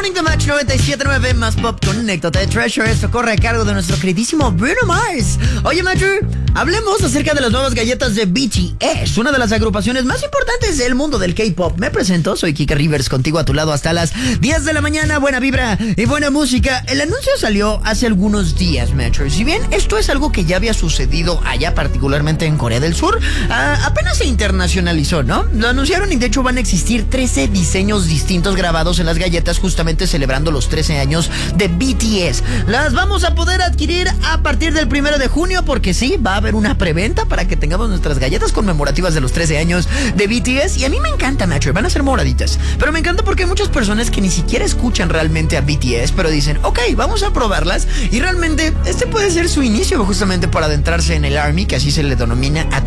Morning The Match 97.9 más pop. Conéctate, Treasure. Esto corre a cargo de nuestro queridísimo Bruno Mars. Oye, Matthew, hablemos acerca de las nuevas galletas de BTS, una de las agrupaciones más importantes del mundo del K-pop. Me presento, soy Kika Rivers, contigo a tu lado hasta las 10 de la mañana. Buena vibra y buena música. El anuncio salió hace algunos días, Matthew. Si bien esto es algo que ya había sucedido allá, particularmente en Corea del Sur, apenas se internacionalizó, ¿no? Lo anunciaron y de hecho van a existir 13 diseños distintos grabados en las galletas, justamente celebrando los 13 años de BTS. Las vamos a poder adquirir a partir del 1 de junio, porque sí, va a haber una preventa para que tengamos nuestras galletas conmemorativas de los 13 años de BTS. Y a mí me encanta, Matthew, van a ser moraditas. Pero me encanta porque hay muchas personas que ni siquiera escuchan realmente a BTS, pero dicen, ok, vamos a probarlas. Y realmente este puede ser su inicio justamente para adentrarse en el ARMY, que así se le denomina a